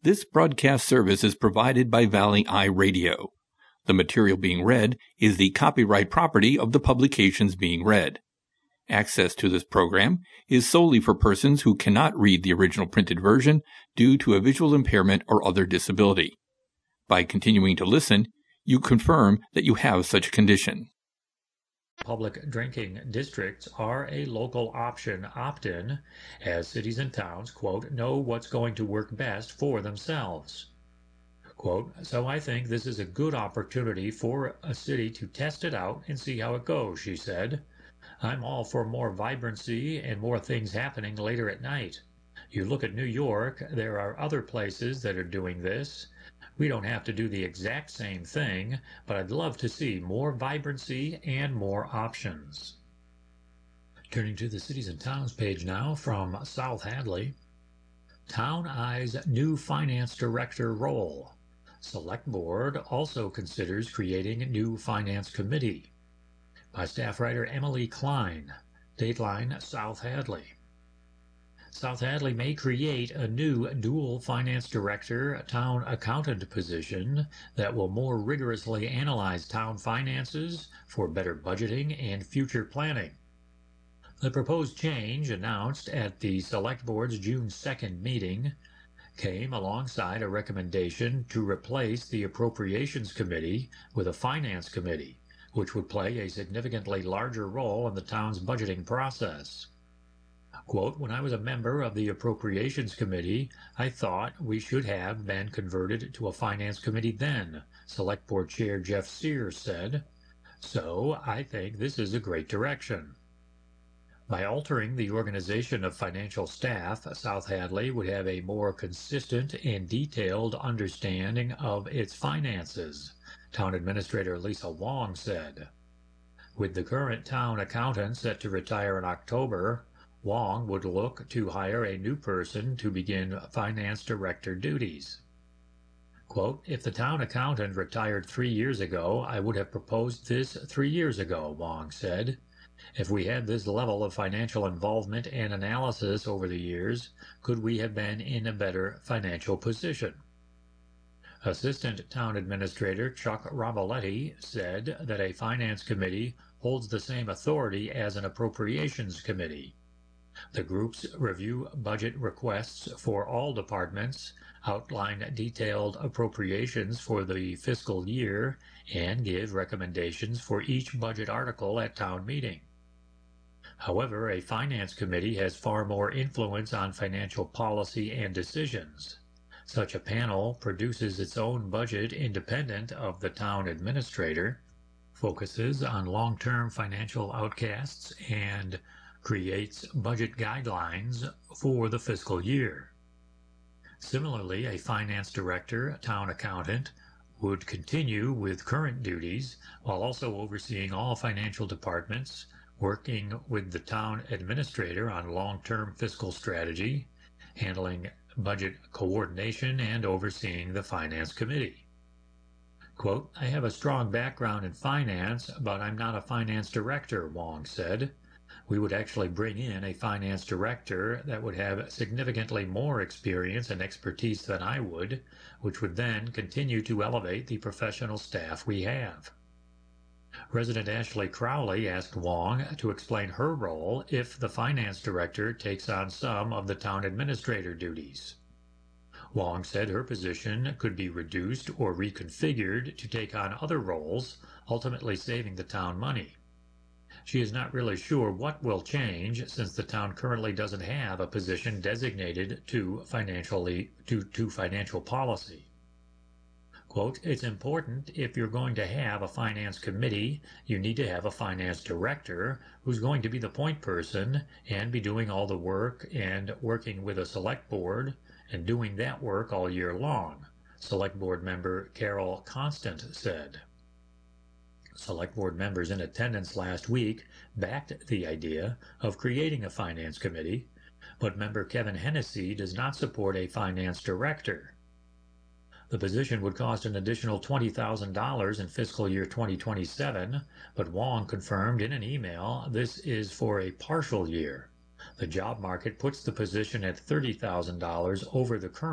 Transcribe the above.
This broadcast service is provided by Valley Eye Radio. The material being read is the copyright property of the publications being read. Access to this program is solely for persons who cannot read the original printed version due to a visual impairment or other disability. By continuing to listen, you confirm that you have such a condition. Public drinking districts are a local option opt-in, as cities and towns, quote, know what's going to work best for themselves. Quote, so I think this is a good opportunity for a city to test it out and see how it goes, she said. I'm all for more vibrancy and more things happening later at night. You look at New York, there are other places that are doing this. We don't have to do the exact same thing, but I'd love to see more vibrancy and more options. Turning to the Cities and Towns page now from South Hadley. Town eyes new finance director role. Select Board also considers creating new finance committee. By staff writer Emily Klein. Dateline South Hadley. South Hadley may create a new dual finance director, town accountant position that will more rigorously analyze town finances for better budgeting and future planning. The proposed change, announced at the Select Board's June 2nd meeting, came alongside a recommendation to replace the Appropriations Committee with a Finance Committee, which would play a significantly larger role in the town's budgeting process. Quote, when I was a member of the Appropriations Committee, I thought we should have been converted to a Finance Committee then, Select Board Chair Jeff Sears said. So I think this is a great direction. By altering the organization of financial staff, South Hadley would have a more consistent and detailed understanding of its finances, Town Administrator Lisa Wong said. With the current town accountant set to retire in October, Wong would look to hire a new person to begin finance director duties. Quote, if the town accountant retired 3 years ago, I would have proposed this 3 years ago, Wong said. If we had this level of financial involvement and analysis over the years, could we have been in a better financial position? Assistant Town Administrator Chuck Roboletti said that a Finance Committee holds the same authority as an Appropriations Committee. The groups review budget requests for all departments, outline detailed appropriations for the fiscal year, and give recommendations for each budget article at town meeting. However, a Finance Committee has far more influence on financial policy and decisions. Such a panel produces its own budget independent of the town administrator, focuses on long-term financial outcasts, and creates budget guidelines for the fiscal year. Similarly, a finance director, town accountant, would continue with current duties while also overseeing all financial departments, working with the town administrator on long-term fiscal strategy, handling budget coordination, and overseeing the finance committee. Quote, I have a strong background in finance, but I'm not a finance director, Wong said. We would actually bring in a finance director that would have significantly more experience and expertise than I would, which would then continue to elevate the professional staff we have. Resident Ashley Crowley asked Wong to explain her role if the finance director takes on some of the town administrator duties. Wong said her position could be reduced or reconfigured to take on other roles, ultimately saving the town money. She is not really sure what will change since the town currently doesn't have a position designated to financial policy. Quote, it's important if you're going to have a finance committee, you need to have a finance director who's going to be the point person and be doing all the work and working with a select board and doing that work all year long, Select Board member Carol Constant said. Select Board members in attendance last week backed the idea of creating a finance committee, but member Kevin Hennessy does not support a finance director. The position would cost an additional $20,000 in fiscal year 2027, but Wong confirmed in an email this is for a partial year. The job market puts the position at $30,000 over the current